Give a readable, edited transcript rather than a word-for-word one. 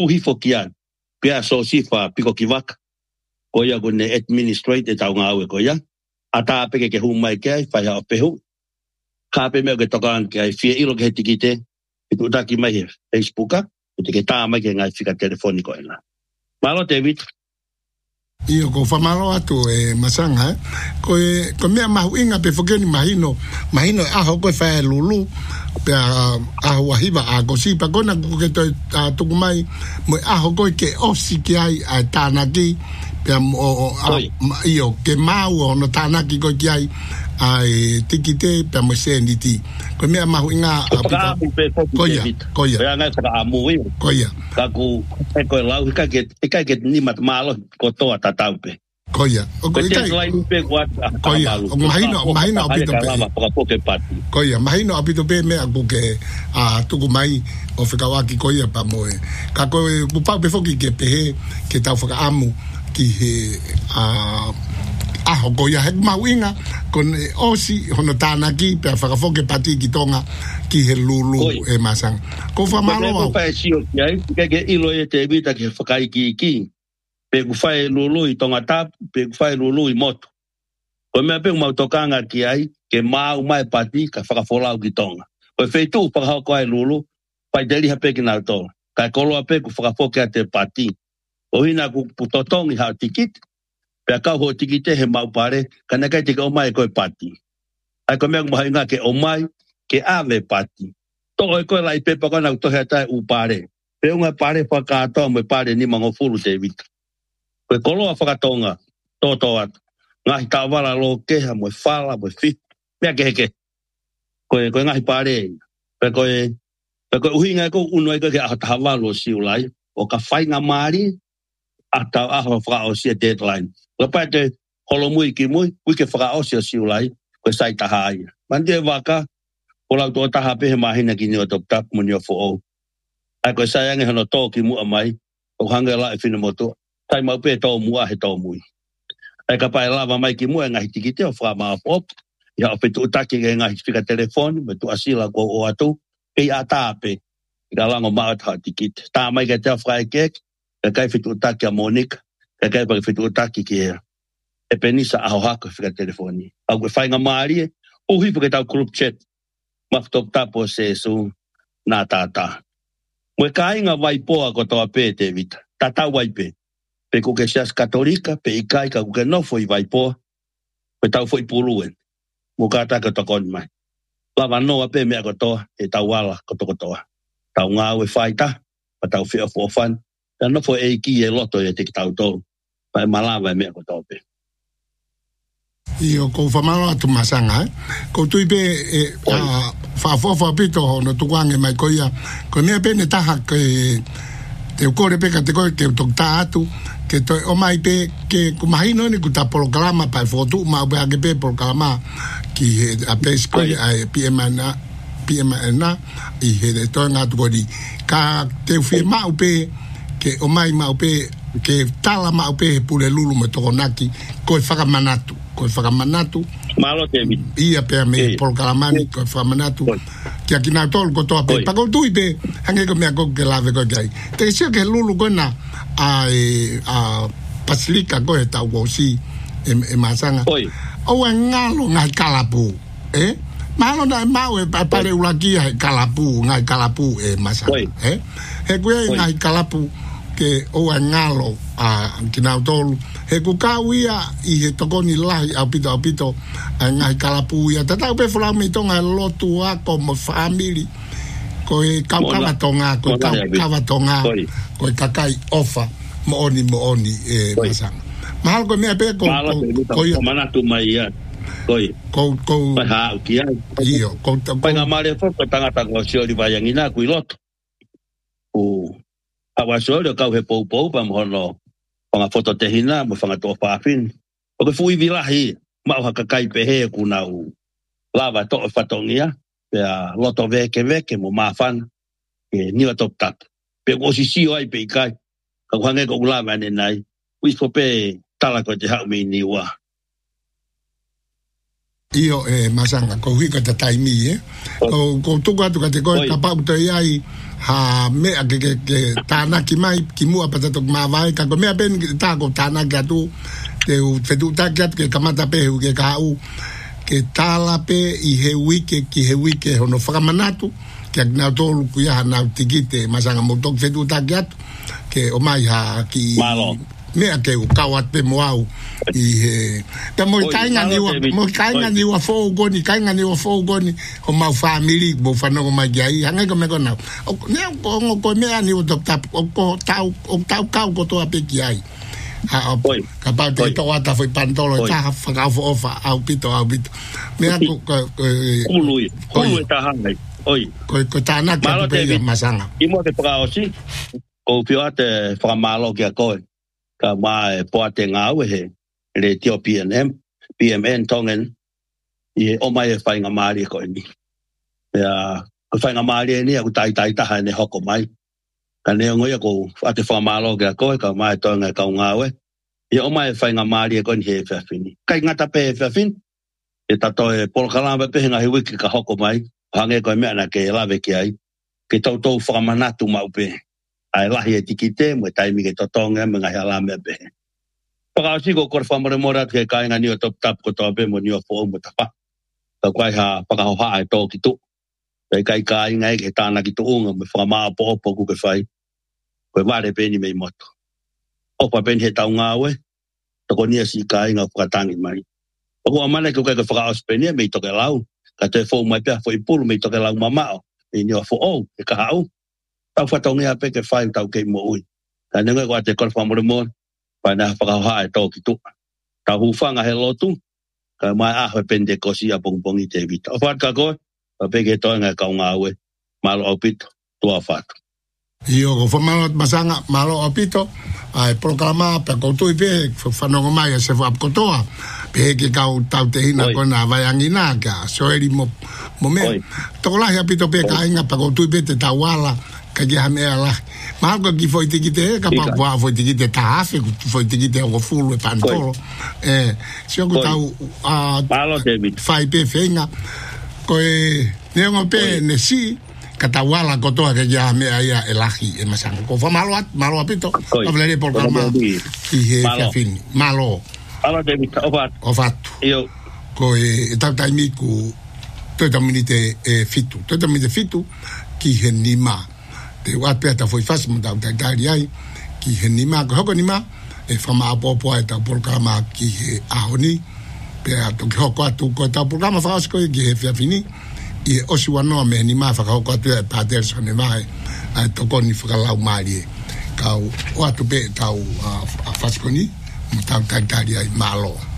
uhi fokian. Pia so sifa piko kivak. Koia kun ne administrate tau ngau koia. Ata peke ke humai kai fai ha pehu. Ka pe me ke tokan kai fie ilo ke tikite. Itu taki mai Facebooka. Itu ke ta mai ke ngai fika telefoniko ina. Malo David. Io ko famalo atu masanga ko mea mahu inga pe fogeni mahino aho ko fa lulu pe aho wahiba a ko si pa kona ko ke to tukumai mo aho ko ke osi ke ai tanaki pe io ke mau no tanaki ko ke ai tikite pe mo seniti ko mea mahu inga koia ya nga ka amu koia ka ku ko lau ka ke ni mat malo ko to tataupe koia o ko koia o mahino apito pe koia mahino apito pe me aku ke tukumai o fikawaki koia pa moe ka ko pupa pe foki ke pe ke tau faka amu ki he aho koia hek mawinga kon osi hono tanaki pe whakafoke pati ki tonga ki he lulu e masang ko whamalo au ko whae sio ke ilo e te evita ke whakai ki pe ku whae lulu i tonga tap pe ku whae lulu i motu ko mea pe mautokanga ki ai ke mau mai pati ka whakafolau ki tonga ko whaitu whakahau ko ai lulu pai deli hape ki nau tō kai koloa pe ku whakafoke a te pati o hina ku putotongi hao tikit pe ka ho tikite he mau pare kana kai te o mai ko pati ai ko me mo hinga ke o mai ke ave pati to ko lai pe pa kana to heta u pare pe unha pare pa ka to me pare ni mango fulu te vit ko kolo fa tonga to at ngai ta wala lo ke ha mo fala mo fi me ke ko ngai pare pe ko uhinga ko uno ke a ta walo si ulai o ka fai nga mari ata a fa o si deadline lo pate holomui ki mui ke fra o si ulai ko sai ta hai mande vaka o la to ta ha pe mahina ki no top tap mo fo o ai ko sai nge no to ki mu mai o hanga la fina moto tai mau pe to mu a he to mui ai ka pa lava mai ki mu nga hitikite o fra ma pop ya pe tu ta ki nga fika telefone me tu asila ko o atu e ata pe galango ma ta tikit ta mai ke ta fra ke kai fitu ta ki monik kai pa fitu ta ki e penisa a haka fika telefoni au ke fainga mari o hi porque ta group chat ma top tapo se su na tata mo kai nga vai po ko to pe te vita tata vai pe ko ke sias katolika pe kai ka ko no foi vai po pe ta foi puluen mo ka ta ko to kon mai lava no pe me ko to e ta wala ko to ta nga we faita pa ta fi of fan no foi e ki e loto e te ta to pa malava me ko to pe io ko famalo atu masanga ko tuipe fa pito no tuange mai koia ko ne pene taha ke te ko le peka te ko ke tokta atu ke to o mai pe ke ku mahino ni ku ta programa pa foto ma ba ke pe programa ki a pe ko ai PMNA i he de to nga tu di ka te firma upe ke o mai ma upe ke tala ma upe pule lulu me tokonaki ko whakamanatu malo te mi ia pe me programani ko whakamanatu ki akina tol ko to pe pa ko tu ipe hange ko me ko ke lave ko gai te se ke lulu ko na a paslika ko ta wosi e masanga o ngalo ngai kalapu malo na mau e pare ulaki kalapu ngai kalapu e masanga he ko ngai kalapu ke o ngalo kina tolu he ku kawia i he tokoni lahi apito ngai kalapu ia tata pe fla mi tonga lotu a como family ko e kawa tonga ko kakai ofa mo oni e masang mahal ko me pe ko mana tu mai ia ko ha kia io ko nga mare fo ko tanga tango sio di bayangina ku lot awa solo ka he pou pa mo no nga foto te hina mo fanga to pa fin o ke fui vilahi ma ha ka kai pe he ku na u lava to fatongia pe loto veke mo ma fan e ni top tap pe o si ai pe kai ka hanga ko lava ne nai wi fo pe tala ko te ha mi ni wa Io masanga ko hika ta taimi ko tuku atu ka te koe ka pau te iai ha mea ke tāna ki mai ki mua patatok mawai ka ko mea ben tā ko tāna ki atu te whetu tā ki atu ke kamata pehu ke kāu ke tāla pe i he wike ki he wike hono whakamanatu ke ak nau tōlu ku iaha nau tikite masanga mo tok whetu tā ki atu ke o mai ha ki mea ke u kawat pe moau i he te mo kainga ni wa fo goni o mau family mo fano ko mai ai hanga ko me ko na o ko me ani o tap o tau ko to ape ki ai ha ka pa te to ata foi pantolo ta fa fo fa au pito mea ko lui ta hanga ko ta na ka pe masanga i mo te pra osi ko pioate fra malo ki a ko ka mai poate ngau he le Ethiopian PMN tongen i o mai fai nga mari ko ni ya ko fai nga mari ni aku tai ta ne hoko mai ka ne ngo ya ko ate fa malo ga ko ka mai tonga ka ngau i o mai fai nga mari ko ni he fa fini kai ngata pe fa fin e ta to e por kala be pe nga he wiki ka hoko mai hange ko me na ke lave ki ai ke to fa manatu mau pe ai lahi e tikite mo taimi ke totonga me ngai ala me be para si ko kor famore morat ke kai ngani o top tap ko to be mo ni o fo mo ta pa ka kwai ha para ho ha to ki tu kai ngai ke ta na ki tu un me fa ma po ku ke fai ko vale pe ni me moto o pa ben he ta nga we to ko ni si kai nga fa tangi mai o amana ke ka fa os pe ni me to ke lau ka te fo mai pe fo i pulu me to ke lau mama ni o fo o ke ka au tau whatongi a peke whai tau kei mo ui. Ka nenga kua te korwha moremor, pai nā whakauha e tō ki tu. Tau hufanga he lotu, ka mai ahwe pende kosi a pongpongi te vita. O whaat ka koe, pa peke toenga kau ngā ue, malo au pito, tua whatu. Io ko whamalo masanga, malo au pito, ai proklama pe koutui pe, whanongo mai a se whap kotoa, pe ke kau tau te hina kona vaiangina, ka soeri mo mea. Toko lahi a pito pe ka inga pe koutui pe te tau ala, ka ki hamea la mako ki foi tikite ka pa foi tikite ta afe foi tikite o fulu e pantolo sio ko tau malo David fai pe fenga ko ne ngo pe ne si ka tawala ko to ka ya hamea ia elahi e masanga ko fa malo apito o vele por calma i he fin malo David o fat io ko ta taimi ku to taminite fitu ki he nima te wapea ta foi fasi mta utagari ai ki he nima ko hoko nima e fama apopo e ta programa ki he ahoni pe ato ki hoko atu ko ta programa fasko ki he fiafini i osi wanoa me nima faka hoko atu e paterso ne mai a toko ni whakalau maari ka o atu pe tau fasko ni mta utagari ai malo